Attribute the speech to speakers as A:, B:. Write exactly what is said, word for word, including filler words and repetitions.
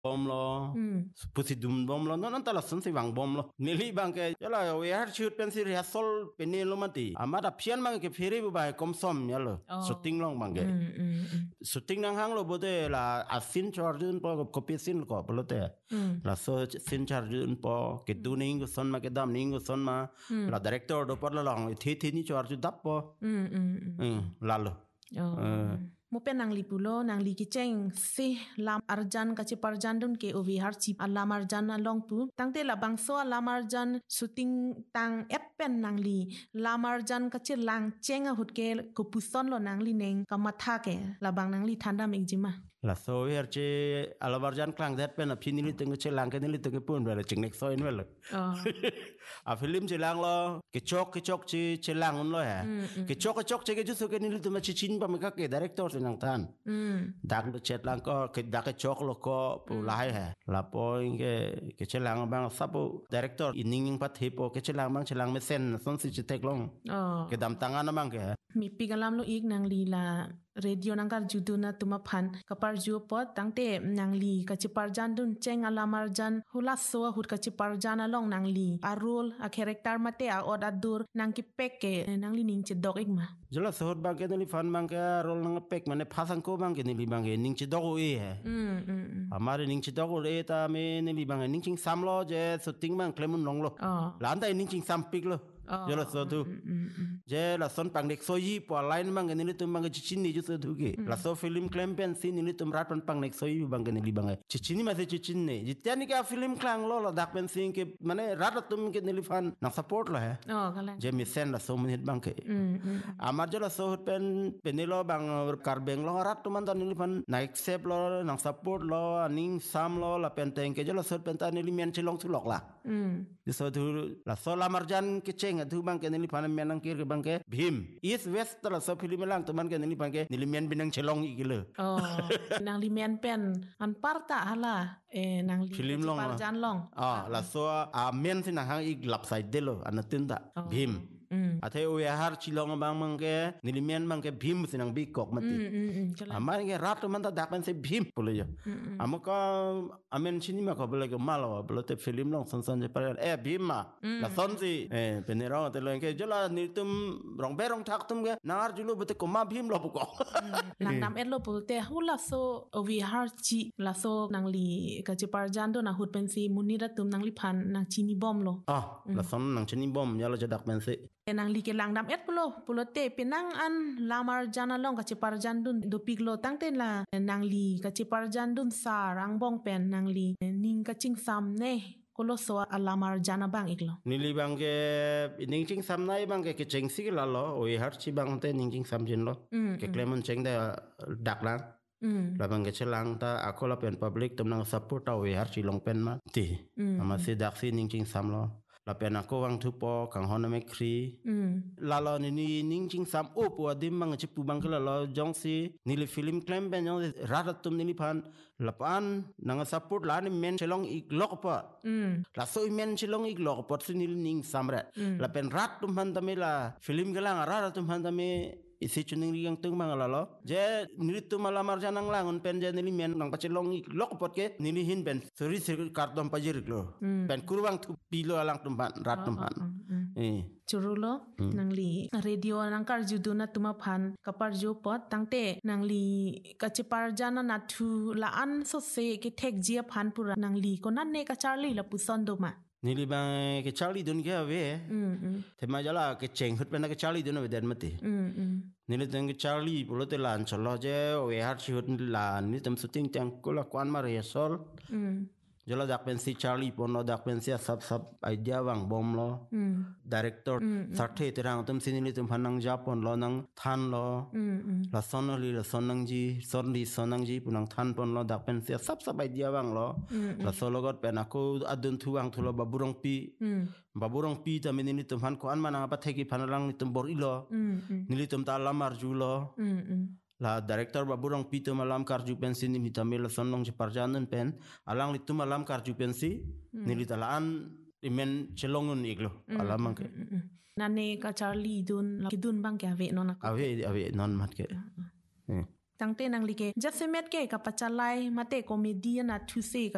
A: bom lo pusi dum bom lo non tala sun si wang bom lo nili bang ke jala we har shoot pen si rehearsal penil lo mati amada pian mang ke feri bu bai kom som ya lo shooting long bang ke shooting nang hang lo bote la asin charjun po copy sin ko bolote la so sin charjun po ke tuning ko son ma ke dam ning ko son ma la director do por lo long thi thi ni charju dap po mm la lo
B: mo pe nang li pulo nang li ki cheng si lam arjan ka chi parjan dun ke ovi har chi alam arjan along pu tangte la bangso alam arjan shooting tang eppen nang li lam arjan ka chi lang cheng a hut ke ko puson lo nang li neng ka matha ke la bang nang li thanda mek jima
A: la so yer che alabarjan klang dat pen a phini li teng che lang ke ni li teng pun wala ching nek soin wala a film che lang lo ke chok ke chok che che lang un lo ha ke chok ke chok che ke ju ke ni li tu ma chi chin pa me ka ke director se nang tan dak do chet lang ko ke dak ke chok lo ko pu lai ha la po ke ke che lang bang sapu director ining pa the po ke che lang bang che lang me sen son si che tek long ke dam tangan mang ke
B: mi pigalam lo ik nang li la radio nangkar juduna tuma phan kapar ju pot tangte nangli kachipar jan dun cheng alamar jan hula so hut kachipar jan along nangli a role a character mate a od adur nangki peke nangli ning che dog igma
A: jala sohot bang ke ni fan bang ke role nang pek mane phasang ko bang ke ni bang ke ning che dog e hai mm amare ning che dog e ta me ni bang ning ching sam lo je shooting bang klemun long lo lan dai ning ching sam pik lo jala so tu je la son pang nek so yi po line bang ke ni tum bang ke chin ni ju so tu ke la so film campaign sin ni tum rat pang nek so yi bang ke ni bang ke chin ma se chin ne jitani ka film klang lo la dak pen sin ke mane rat tum ke ni fan na support lo hai je mi sen la so minute bang ke amar jala so pen penilo bang kar beng lo rat tum man ni fan na accept lo na support lo ning sam lo la pen teng ke jala so pen ta ni men chelong tu lok la mm so tu la so la marjan ke cheng tu bang ke ni fan men nang kir ke bang ke bhim east west la so film lang tu man ke ni bang ke ni men binang chelong i gile
B: oh nang li men pen an parta hala e nang li
A: film long
B: parjan long
A: ah la so a men sin hang i lap side de lo an tinda bhim athe o ya har chilong bang mang ke ni men mang ke bhim sinang bi kok mati amar ke rat man ta dak man se bhim pole yo amaka amen chini ma ko bole ke malo bole te film long son son je par e bhim ma la son si e penero te lo ke jola ni tum rong be rong thak tum ke nar julo bote ko ma bhim lo ko
B: nang nam et lo pulte hula so ovi har chi la so nang li ka chi parjan do na hut pen si munira tum nang li phan nang chini bom lo
A: ah la son nang chini bom ya lo je dak men se
B: nang li ke lang dam et pulo pulo te pinang an lamar jana long ka chi parjan dun do piglo tangten la nang li ka chi parjan dun sa rang bong pen nang li ning ka ching sam ne kolo so alamar jana bang iklo
A: nili bang ke ning ching sam nai bang ke ke cheng si la lo oi har chi bang te ning ching sam jin lo ke klemon cheng da dak la la bang ke chelang ta akola pen public tum nang support ta oi har chi long pen ma ti ama se dak si ning ching sam lo la pen ako wang thu po kang hon me khri la lo ni ni ning ching sam o po dim mang chi pu bang ke la lo jong si ni le film claim ben jong ra ra tum ni phan la pan nang support la ni men chelong ik lok pa la so men chelong ik lok pot si ni ning sam ra la pen rat tum han ta me la film ke la ra ra tum han ta me isi chuning yang tung mangala lo je niritu mala marjanang langun pen je nili men nang pachelong lok pot ke nili hin ben suri sir kartom pajir lo pen kurwang tu pilo alang tumban rat tumban eh
B: churulo nangli radio nangkar juduna tuma phan kapar jo pot tangte nangli kachipar jana na thu la an so se ke thek jia phan pura nangli ko nan ne ka charlie la puson do ma
A: nili bang ke charlie dun ke ave te ma jala ke cheng hut pen ke charlie dun ave den mate nili teng ke charlie pulo te lan chalo je we har chi hut lan ni tam shooting tang ko la kwan ma re sol jala dak pen si charlie pon lo dak pen si sab sab idea wang bom lo director sarthe te rang tum sin ni tum phanang japon lo nang than lo la sonoli la sonang ji sonli sonang ji punang than pon lo dak pen si sab sab idea wang lo la sologot pen ako adun thu wang thulo baburong pi baburong pi ta min ni tum phan ko an mana pa theki phanarang ni tum bor ilo ni tum ta lamar ju lo la director baburong pito malam karju pensi ni mitamela sonong je parjanan pen alang litu malam karju pensi ni talaan imen chelongun iglo alamang ke
B: nane ka charlie dun kidun bang ke ave non
A: ave ave non mat ke
B: tangte nang like jasemet ke ka pachalai mate comedian na thuse